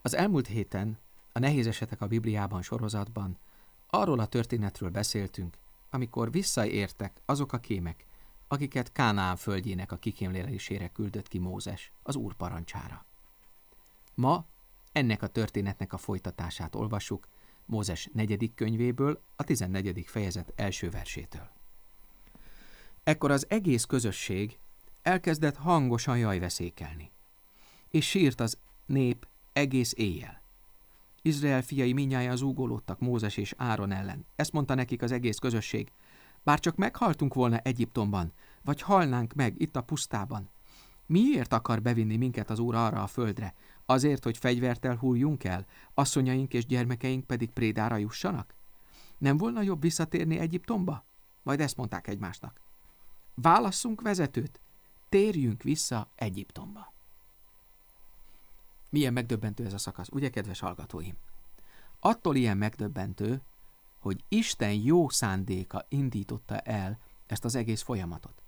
Az elmúlt héten a Nehéz esetek a Bibliában sorozatban arról a történetről beszéltünk, amikor visszaértek azok a kémek, akiket Kánaán földjének a kikémlelésére küldött ki Mózes az Úr parancsára. Ma ennek a történetnek a folytatását olvassuk Mózes 4. könyvéből, a 14. fejezet első versétől. Ekkor az egész közösség elkezdett hangosan jajveszékelni, és sírt az nép egész éjjel. Izrael fiai mindnyájan zúgolódtak Mózes és Áron ellen. Ezt mondta nekik az egész közösség: bár csak meghaltunk volna Egyiptomban, vagy halnánk meg itt a pusztában. Miért akar bevinni minket az Úr arra a földre? Azért, hogy fegyvertel hulljunk el, asszonyaink és gyermekeink pedig prédára jussanak? Nem volna jobb visszatérni Egyiptomba? Majd ezt mondták egymásnak. Válasszunk vezetőt, térjünk vissza Egyiptomba. Milyen megdöbbentő ez a szakasz, ugye, kedves hallgatóim? Attól ilyen megdöbbentő, hogy Isten jó szándéka indította el ezt az egész folyamatot.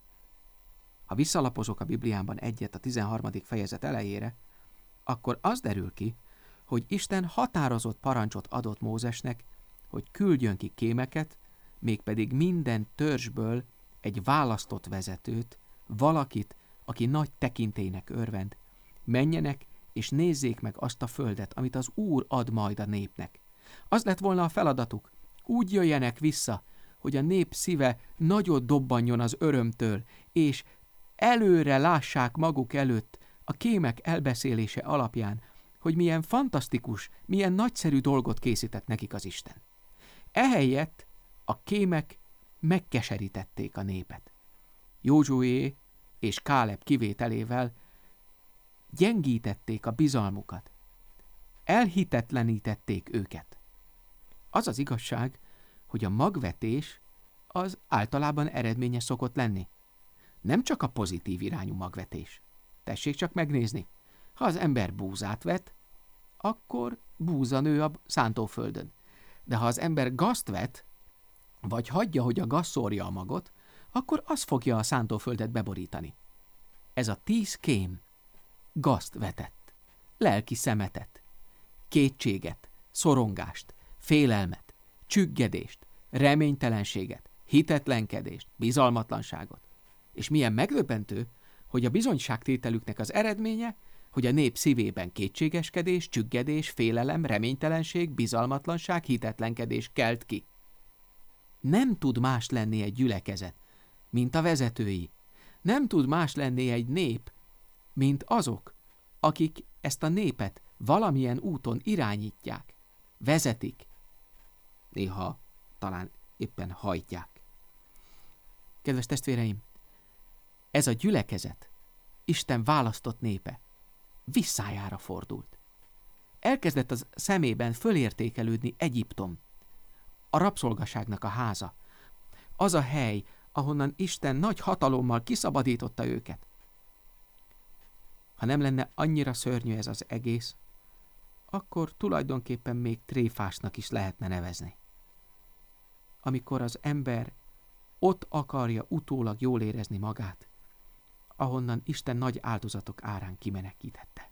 Ha visszalapozok a Bibliában egyet a 13. fejezet elejére, akkor az derül ki, hogy Isten határozott parancsot adott Mózesnek, hogy küldjön ki kémeket, mégpedig minden törzsből egy választott vezetőt, valakit, aki nagy tekintélynek örvend, menjenek és nézzék meg azt a földet, amit az Úr ad majd a népnek. Az lett volna a feladatuk, úgy jöjjenek vissza, hogy a nép szíve nagyot dobbanjon az örömtől, és előre lássák maguk előtt a kémek elbeszélése alapján, hogy milyen fantasztikus, milyen nagyszerű dolgot készített nekik az Isten. Ehelyett a kémek megkeserítették a népet. Józsué és Káleb kivételével gyengítették a bizalmukat. Elhitetlenítették őket. Az az igazság, hogy a magvetés az általában eredményes szokott lenni. Nem csak a pozitív irányú magvetés. Tessék csak megnézni. Ha az ember búzát vet, akkor búza nő a szántóföldön. De ha az ember gazt vet, vagy hagyja, hogy a gaz szórja a magot, akkor az fogja a szántóföldet beborítani. Ez a 10 kém gazt vetett, lelki szemetet, kétséget, szorongást, félelmet, csüggedést, reménytelenséget, hitetlenkedést, bizalmatlanságot. És milyen megdöbbentő, hogy a bizonyságtételüknek az eredménye, hogy a nép szívében kétségeskedés, csüggedés, félelem, reménytelenség, bizalmatlanság, hitetlenkedés kelt ki. Nem tud más lenni egy gyülekezet, mint a vezetői. Nem tud más lenni egy nép, mint azok, akik ezt a népet valamilyen úton irányítják, vezetik, néha talán éppen hajtják. Kedves testvéreim, ez a gyülekezet, Isten választott népe, visszájára fordult. Elkezdett az szemében fölértékelődni Egyiptom, a rabszolgaságnak a háza, az a hely, ahonnan Isten nagy hatalommal kiszabadította őket. Ha nem lenne annyira szörnyű ez az egész, akkor tulajdonképpen még tréfásnak is lehetne nevezni. Amikor az ember ott akarja utólag jól érezni magát, ahonnan Isten nagy áldozatok árán kimenekítette.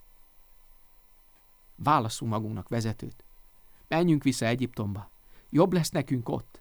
Válasszunk magunknak vezetőt. Menjünk vissza Egyiptomba. Jobb lesz nekünk ott.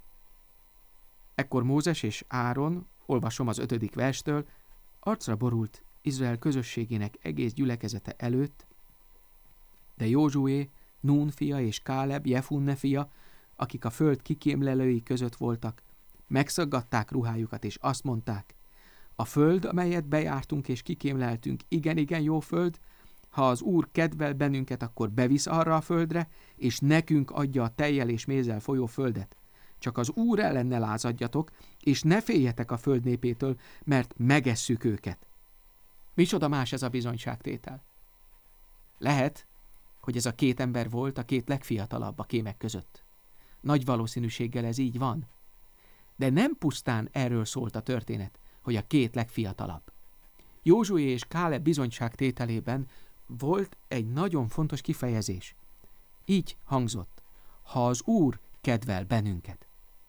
Ekkor Mózes és Áron, olvasom az 5. verstől, arcra borult Izrael közösségének egész gyülekezete előtt, de Józsué, Nun fia és Káleb, Jefunne fia, akik a föld kikémlelői között voltak, megszaggatták ruhájukat, és azt mondták: a föld, amelyet bejártunk és kikémleltünk, igen jó föld, ha az Úr kedvel bennünket, akkor bevisz arra a földre, és nekünk adja a tejjel és mézzel folyó földet. Csak az Úr ellen ne lázadjatok, és ne féljetek a föld népétől, mert megesszük őket. Micsoda más ez a bizonyságtétel? Lehet, hogy ez a 2 ember volt a 2 legfiatalabb a kémek között. Nagy valószínűséggel ez így van. De nem pusztán erről szólt a történet, hogy a 2 legfiatalabb. Józsué és Káleb bizonyságtételében volt egy nagyon fontos kifejezés. Így hangzott: ha az Úr kedvel bennünket.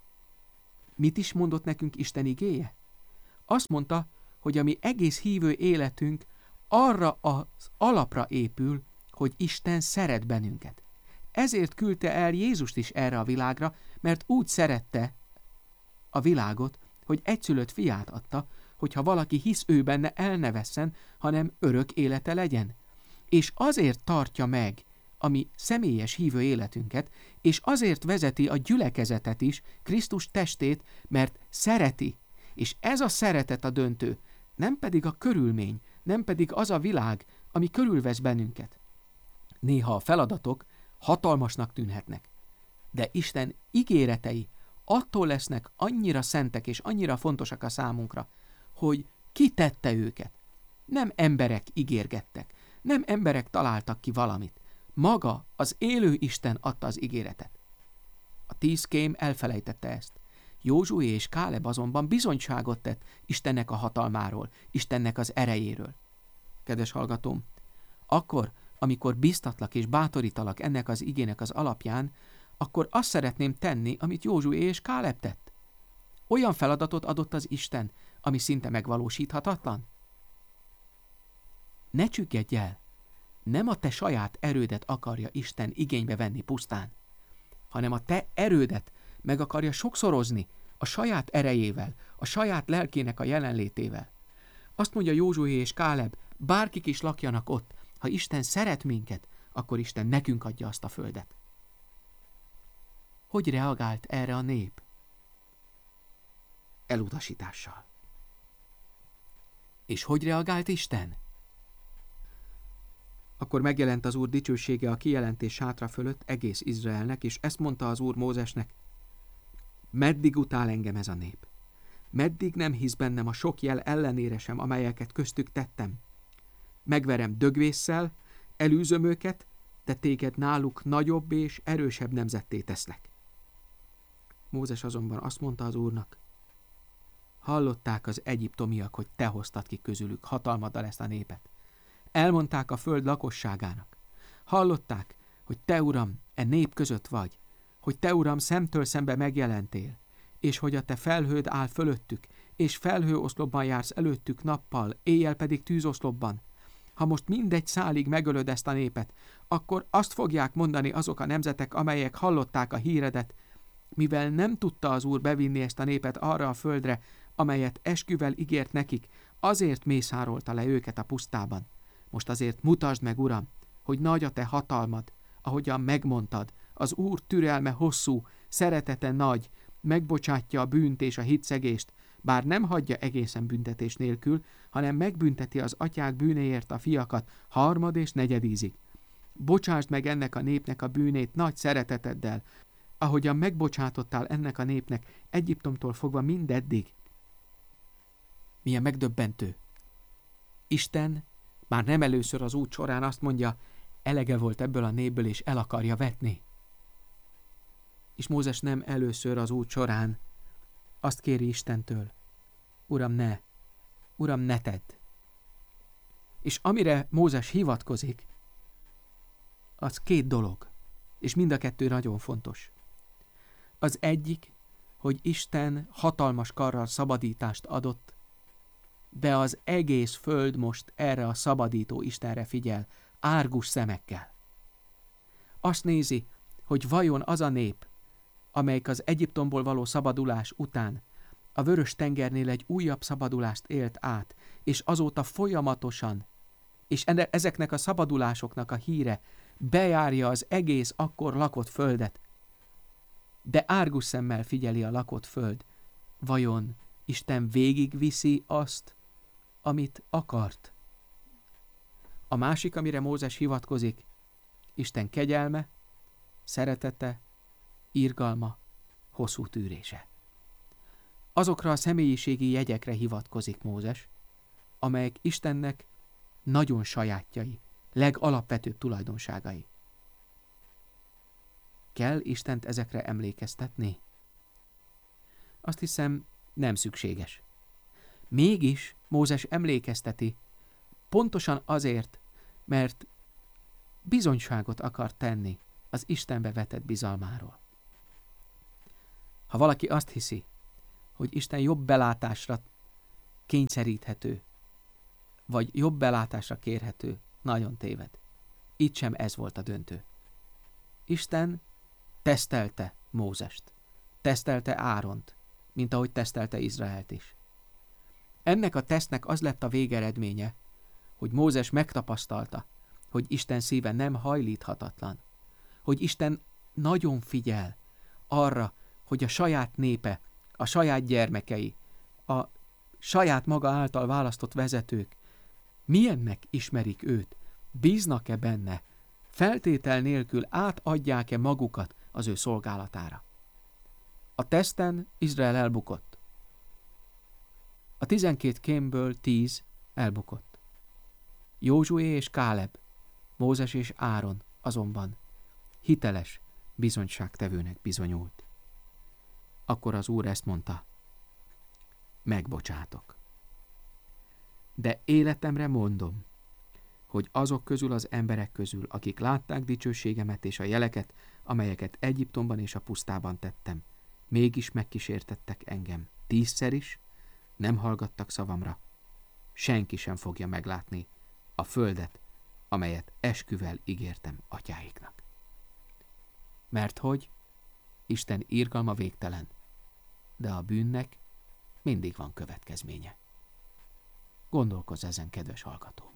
Mit is mondott nekünk Isten igéje? Azt mondta, hogy a mi egész hívő életünk arra az alapra épül, hogy Isten szeret bennünket. Ezért küldte el Jézust is erre a világra, mert úgy szerette a világot, hogy egyszülött fiát adta, hogyha valaki hisz ő benne, el ne vesszen, hanem örök élete legyen. És azért tartja meg a mi személyes hívő életünket, és azért vezeti a gyülekezetet is, Krisztus testét, mert szereti. És ez a szeretet a döntő, nem pedig a körülmény, nem pedig az a világ, ami körülvesz bennünket. Néha a feladatok hatalmasnak tűnhetnek, de Isten ígéretei attól lesznek annyira szentek és annyira fontosak a számunkra, hogy ki tette őket. Nem emberek ígérgettek, nem emberek találtak ki valamit. Maga, az élő Isten adta az ígéretet. A 10 kém elfelejtette ezt. Józsué és Káleb azonban bizonyságot tett Istennek a hatalmáról, Istennek az erejéről. Kedves hallgatóm, akkor, amikor biztatlak és bátorítalak ennek az igének az alapján, akkor azt szeretném tenni, amit Józsué és Káleb tett. Olyan feladatot adott az Isten, ami szinte megvalósíthatatlan. Ne csüggedj el! Nem a te saját erődet akarja Isten igénybe venni pusztán, hanem a te erődet meg akarja sokszorozni a saját erejével, a saját lelkének a jelenlétével. Azt mondja Józsué és Káleb, bárkik is lakjanak ott, ha Isten szeret minket, akkor Isten nekünk adja azt a földet. Hogy reagált erre a nép? Elutasítással. És hogy reagált Isten? Akkor megjelent az Úr dicsősége a kijelentés sátra fölött egész Izraelnek, és ezt mondta az Úr Mózesnek: meddig utál engem ez a nép? Meddig nem hisz bennem a sok jel ellenére sem, amelyeket köztük tettem? Megverem dögvésszel, elűzöm őket, de téged náluk nagyobb és erősebb nemzetté teszlek. Mózes azonban azt mondta az Úrnak: hallották az egyiptomiak, hogy te hoztad ki közülük hatalmaddal ezt a népet. Elmondták a föld lakosságának. Hallották, hogy te, Uram, e nép között vagy, hogy te, Uram, szemtől szembe megjelentél, és hogy a te felhőd áll fölöttük, és felhőoszlopban jársz előttük nappal, éjjel pedig tűzoszlopban. Ha most mindegy szálig megölöd ezt a népet, akkor azt fogják mondani azok a nemzetek, amelyek hallották a híredet, mivel nem tudta az Úr bevinni ezt a népet arra a földre, amelyet esküvel ígért nekik, azért mészárolta le őket a pusztában. Most azért mutasd meg, Uram, hogy nagy a te hatalmad, ahogyan megmondtad, az Úr türelme hosszú, szeretete nagy, megbocsátja a bűnt és a hitszegést, bár nem hagyja egészen büntetés nélkül, hanem megbünteti az atyák bűnéért a fiakat 3. és 4. ízig. Bocsásd meg ennek a népnek a bűnét nagy szereteteddel, ahogyan megbocsátottál ennek a népnek Egyiptomtól fogva mindeddig. Milyen megdöbbentő! Isten már nem először az út során azt mondja, elege volt ebből a népből, és el akarja vetni. És Mózes nem először az út során azt kéri Istentől: Uram, ne tedd. És amire Mózes hivatkozik, az 2 dolog, és mind a 2 nagyon fontos. Az egyik, hogy Isten hatalmas karral szabadítást adott, de az egész föld most erre a szabadító Istenre figyel, árgus szemekkel. Azt nézi, hogy vajon az a nép, amelyik az Egyiptomból való szabadulás után a Vörös-tengernél egy újabb szabadulást élt át, és azóta folyamatosan, és ezeknek a szabadulásoknak a híre bejárja az egész akkor lakott földet, de árgus szemmel figyeli a lakott föld, vajon Isten végigviszi azt, amit akart? A másik, amire Mózes hivatkozik, Isten kegyelme, szeretete, irgalma, hosszú tűrése. Azokra a személyiségi jegyekre hivatkozik Mózes, amelyek Istennek nagyon sajátjai, legalapvetőbb tulajdonságai. Kell Istent ezekre emlékeztetni? Azt hiszem, nem szükséges. Mégis Mózes emlékezteti, pontosan azért, mert bizonyságot akar tenni az Istenbe vetett bizalmáról. Ha valaki azt hiszi, hogy Isten jobb belátásra kényszeríthető, vagy jobb belátásra kérhető, nagyon téved. Itt sem ez volt a döntő. Isten tesztelte Mózest, tesztelte Áront, mint ahogy tesztelte Izraelt is. Ennek a tesztnek az lett a végeredménye, hogy Mózes megtapasztalta, hogy Isten szíve nem hajlíthatatlan, hogy Isten nagyon figyel arra, hogy a saját népe, a saját gyermekei, a saját maga által választott vezetők milyennek ismerik őt, bíznak-e benne, feltétel nélkül átadják-e magukat az ő szolgálatára. A teszten Izrael elbukott. A 12 kémből 10 elbukott. Józsué és Káleb, Mózes és Áron azonban hiteles bizonyságtevőnek bizonyult. Akkor az Úr ezt mondta: megbocsátok. De életemre mondom, hogy azok közül az emberek közül, akik látták dicsőségemet és a jeleket, amelyeket Egyiptomban és a pusztában tettem, mégis megkísértettek engem 10-szer is, nem hallgattak szavamra, senki sem fogja meglátni a földet, amelyet esküvel ígértem atyáiknak. Mert hogy Isten irgalma végtelen, de a bűnnek mindig van következménye. Gondolkozz ezen, kedves hallgató!